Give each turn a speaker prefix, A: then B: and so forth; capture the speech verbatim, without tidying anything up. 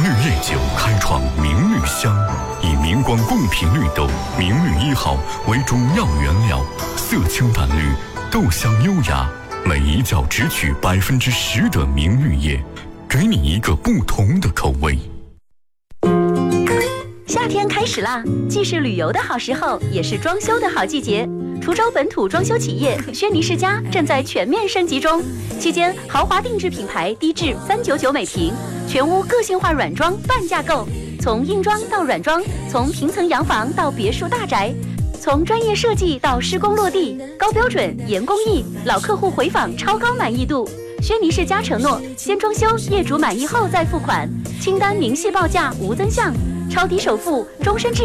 A: 绿夜酒开创明绿香，以明光贡品绿豆明绿一号为主要原料，色清淡绿，豆香优雅，每一窖只取百分之十的明绿叶，给你一个不同的口味。
B: 夏天开始啦，既是旅游的好时候，也是装修的好季节。滁州本土装修企业轩尼诗家正在全面升级中，期间豪华定制品牌低至三九九每平，全屋个性化软装半价购，从硬装到软装，从平层洋房到别墅大宅，从专业设计到施工落地，高标准严工艺，老客户回访超高满意度。轩尼诗家承诺，先装修，业主满意后再付款，清单明细报价无增项，超低首付，终身质